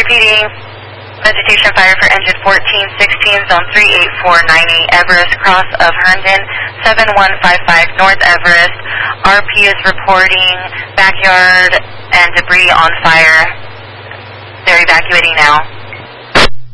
Repeating, vegetation fire for engine 1416, zone 38498, Everest, cross of Herndon, 7155 North Everest. RP is reporting backyard and debris on fire. They're evacuating now.